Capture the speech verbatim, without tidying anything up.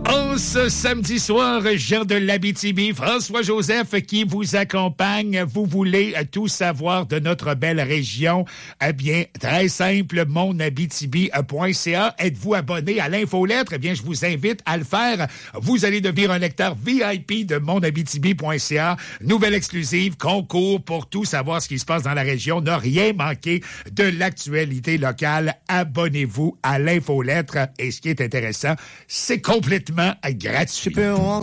En ce samedi soir, Jean de l'Abitibi, François-Joseph qui vous accompagne. Vous voulez tout savoir de notre belle région? Eh bien, très simple, mon abitibi point c a. Êtes-vous abonné à l'infolettre? Eh bien, je vous invite à le faire. Vous allez devenir un lecteur V I P de mon abitibi point c a. Nouvelle exclusive, concours pour tout savoir ce qui se passe dans la région. Ne rien manquer de l'actualité locale. Abonnez-vous à l'infolettre. Et ce qui est intéressant, c'est complètement gratuit.